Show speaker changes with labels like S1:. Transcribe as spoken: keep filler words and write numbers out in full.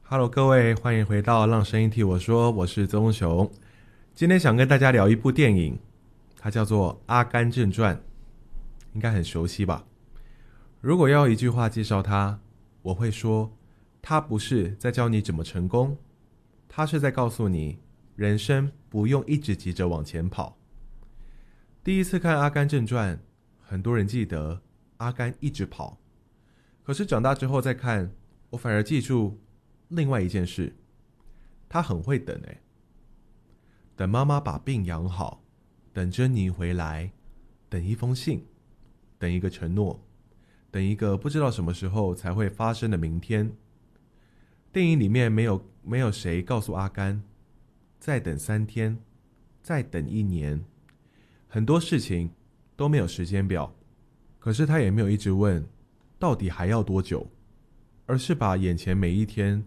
S1: Hello，各位，欢迎回到让声音替我说，我是宗雄。今天想跟大家聊一部电影，它叫做《阿甘正传》，应该很熟悉吧？如果要一句话介绍它，我会说，它不是在教你怎么成功，它是在告诉你，人生不用一直急着往前跑。第一次看《阿甘正传》，很多人记得阿甘一直跑，可是长大之后再看，我反而记住另外一件事，他很会等诶，等妈妈把病养好，等珍妮回来，等一封信，等一个承诺，等一个不知道什么时候才会发生的明天。电影里面没有没有谁告诉阿甘，再等三天，再等一年，很多事情都没有时间表。可是他也没有一直问，到底还要多久，而是把眼前每一天